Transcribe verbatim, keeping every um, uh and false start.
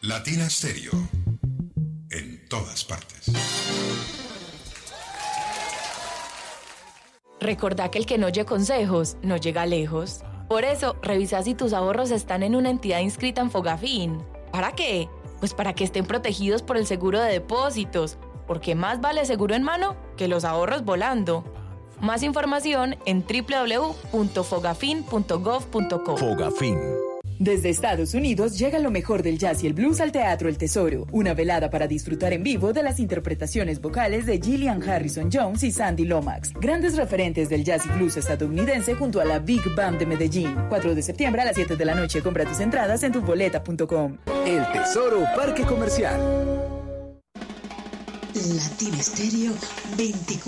Latina Stereo. En todas partes. Recordá que el que no oye consejos no llega lejos. Por eso, revisa si tus ahorros están en una entidad inscrita en Fogafín. ¿Para qué? Pues para que estén protegidos por el seguro de depósitos, porque más vale seguro en mano que los ahorros volando. Más información en doble u doble u doble u punto fogafin punto gov punto co. Fogafín. Desde Estados Unidos llega lo mejor del jazz y el blues al Teatro El Tesoro, una velada para disfrutar en vivo de las interpretaciones vocales de Gillian Harrison Jones y Sandy Lomax, grandes referentes del jazz y blues estadounidense junto a la Big Band de Medellín. cuatro de septiembre a las siete de la noche. Compra tus entradas en tu boleta punto com. El Tesoro Parque Comercial. Latina Stereo veinticuatro